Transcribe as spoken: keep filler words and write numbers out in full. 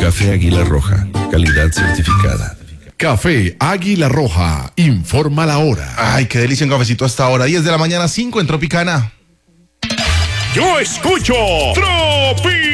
Café Águila Roja, calidad certificada. Café Águila Roja, informa la hora. Ay, qué delicia un cafecito hasta ahora. diez de la mañana, cinco en Tropicana. Yo escucho Tropi.